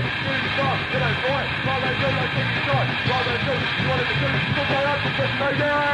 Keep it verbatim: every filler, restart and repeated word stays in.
right, give it stop, get it right, while they do, they take it shot, while they do, you want it to do, look right up, just make it.